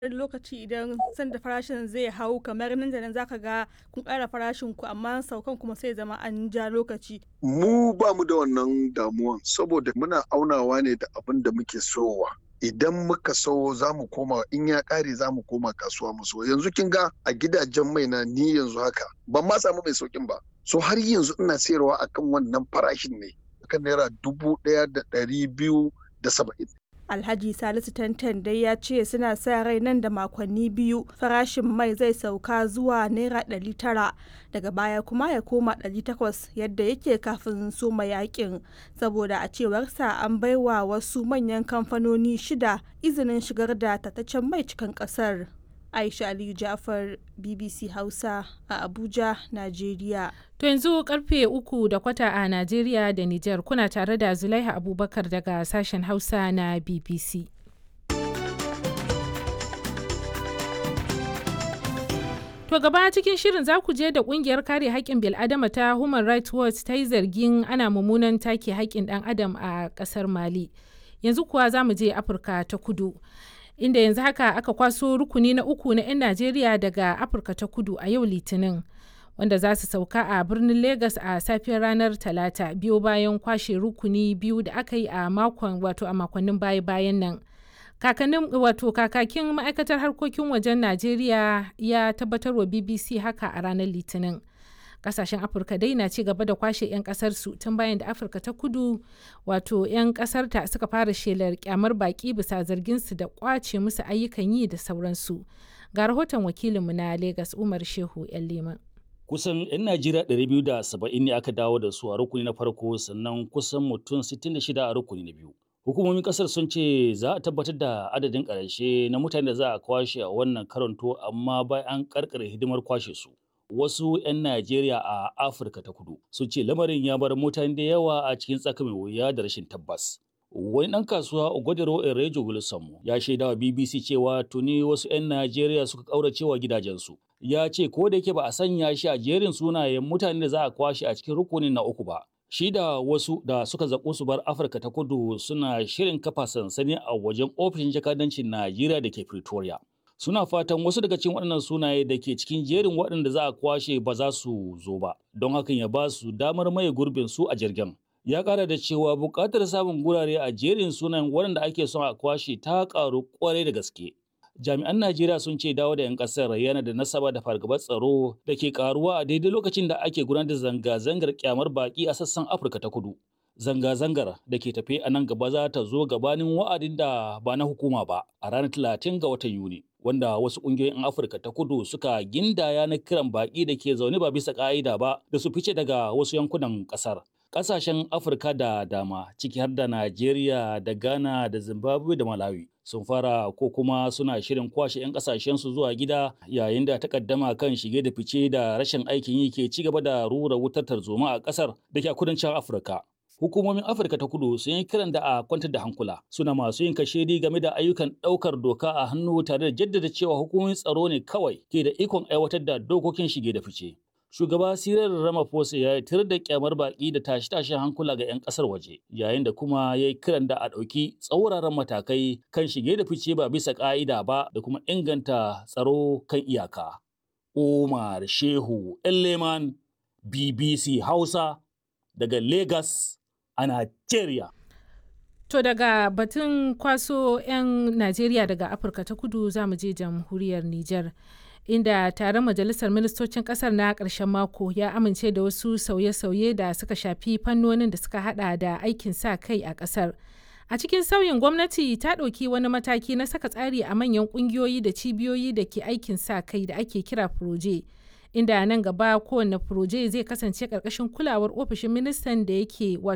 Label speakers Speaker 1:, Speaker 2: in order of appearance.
Speaker 1: wani lokaci idan sanda farashin zai hau kamar nan da nan zaka ga kun ƙara farashin ku amma saukan kuma sai zama an ja lokaci.
Speaker 2: Mu ba mu da wannan damuwan saboda muna aunawa ne da abin da muke sowa. Idan muka so za mu koma in ya ƙare za mu koma kasuwa mu so. Yanzu kin ga a gidajen mai na ni yanzu haka ban ma samu mai saukin ba. So har yanzu ina sayarwa akan wannan farashin ne akan naira 1,270.
Speaker 1: Alhaji Salisu Tantan dai ya ce suna sa rai nan da makonni biyu farashin mai zai sauka zuwa naira 900 daga baya kuma ya koma 800 yadda yake kafin soma yakin, saboda a cewarsa an baiwa wasu manyan kamfanoni 6 izinin shigar da tataccen mai cikin kasar. Aisha Aliyu Jafar, BBC Hausa a Abuja, Najeriya.
Speaker 3: To yanzu karfe 3:15 a Najeriya da Nijar, kuna tare da Zulaiha Abubakar daga sashen Hausa na BBC. To gaba cikin shirin za ku je da kungiyar kare haƙƙin bil'adama ta Human Rights Watch ta yi zargin ana mummunan take haƙƙin ɗan adam a ƙasar Mali. Yanzu kuwa za mu je Afirka ta Kudu. Inda yanzu haka aka kwaso rukuni na 3 na 'yan Najeriya daga Afirka ta Kudu a yau Litinin, wanda za su sauka a birnin Legas a safiyar ranar Talata biyo bayan kwashe rukuni 2 da aka yi a makonnin baya-bayan nan. Kakakin ma'aikatar harkokin wajen Najeriya ya tabbatar wa BBC haka a ranar Litinin. Kasashen Afirka dai na ci gaba da kwashe 'yan kasarsu tun bayan da Afirka ta Kudu 'yan kasarta suka fara shelar kyamar baki bisa zarginsu da kwace musu ayyukan yi da sauransu. Ga rahoton wakilinmu na Legas Umar Shehu 'yan Liman.
Speaker 4: Kusan 'yan Najeriya 270 ne aka dawo da su a rukuni na farko, sannan kusan mutum 66 a rukuni na biyu. Hukumomin kasar sun ce za a tabbatar da adadin ƙarshe na mutane da za a kwashe a wannan karanto, amma bayan an karkare hidimar kwashe su. Wasu 'yan Najeriya a Afirka ta Kudu sun ce lamarin ya bar mutane da yawa a cikin tsaka mai wuya da rashin tabbas. Wani ɗan kasuwa Ogodero Erejo Wilson ya shaida wa BBC cewa tuni wasu 'yan Najeriya suka ƙaurace wa gidajensu. Ya ce ko da yake ba a sanya shi a jerin sunayen mutane da za a kwashe a cikin rukunin na 3 ba. Shi da wasu da suka zaƙo su bar Afirka ta Kudu suna shirin kafa sansani a wajen ofishin jakadancin Najeriya da ke Pretoria. Suna fatan wasu daga cikin waɗannan sunaye da ke cikin jerin waɗanda za a kwashe ba za su zo ba, don hakan ya ba su damar maye gurbin su a jirgin. Ya ƙara da cewa buƙatar samun gurare a jerin sunayen waɗanda ake son a kwashe ta ƙaru ƙwarai da gaske. Jami'an Najeriya sun ce dawo da 'yan ƙasar yana da nasaba da fargabar tsaro da ke ƙaruwa a daidai lokacin da ake gudanar da zanga-zangar kyamar baƙi a sassan Afirka ta Kudu. Zanga-zangar da ke tafe a nan gaba za ta zo gabanin wa'adin da ba na hukuma ba a ranar 30 ga watan Yuni, wanda wasu ƙungiyoyin Afirka ta Kudu suka gindaya na kiran baƙi da ke zaune ba bisa ƙa'ida ba da su fice daga wasu yankunan ƙasar. Ƙasashen Afirka da dama, ciki har da Najeriya da Ghana da Zimbabwe da Malawi, sun fara ko kuma suna shirin kwashe 'yan ƙasashensu zuwa gida, yayin da takaddama kan shige da fice da rashin aikin yi ke ci gaba da rura wutar tarzoma a ƙasar da ke a kudancin Afirka. Hukumomin Afirka ta Kudu sun yi kiran da a kwantar da hankula, suna masu yin kashedi game da ayyukan ɗaukar doka a hannu tare da jaddada cewa hukumomin tsaro ne kawai ke da ikon aiwatar da dokokin shige da fice. Shugaba Cyril Ramaphosa ya yi tir da kyamar baƙi da tashe-tashen hankula ga 'yan ƙasar waje, yayin da kuma ya yi kiran da a ɗauki tsauraran matakai kan shige da fice ba bisa ƙa'ida ba da kuma inganta tsaro kan iyaka. Umar Shehu Leman, BBC Hausa daga Lagos a Najeriya.
Speaker 3: To daga batun kwaso 'yan Najeriya daga Afirka ta Kudu za mu je jamhuriyar Nijar. Inda taron majalisar ministocin kasar na ƙarshen mako ya amince da wasu sauye-sauye da suka shafi fannonin da suka hada da aikin sa kai a ƙasar. A cikin sauyin, gwamnati ta ɗauki wani mataki na saka tsari a manyan ƙungiyoyi da cibiyoyi da ke aikin sa kai da ake kira Proje, inda nan gaba kowane Proje zai kasance ƙarƙashin kulawar ofishin ministan da yake